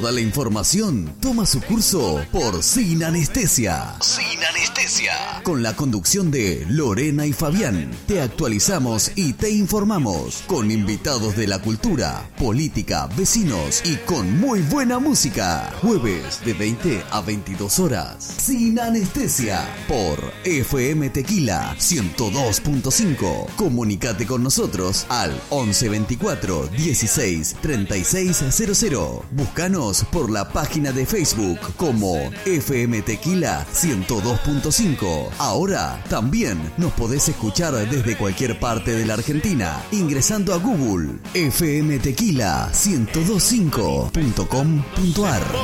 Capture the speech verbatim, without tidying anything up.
Toda la información toma su curso por Sin Anestesia. Sin Anestesia. Con la conducción de Lorena y Fabián, te actualizamos y te informamos con invitados de la cultura, política, vecinos y con muy buena música. Jueves de veinte a veintidós horas. Sin Anestesia por F M Tequila ciento dos punto cinco. Comunicate con nosotros al once veinticuatro dieciséis treinta y seis cero cero. Búscanos por la página de Facebook como F M Tequila ciento dos punto cinco. Ahora también nos podés escuchar desde cualquier parte de la Argentina ingresando a Google f m tequila ciento dos punto cinco punto com punto a r.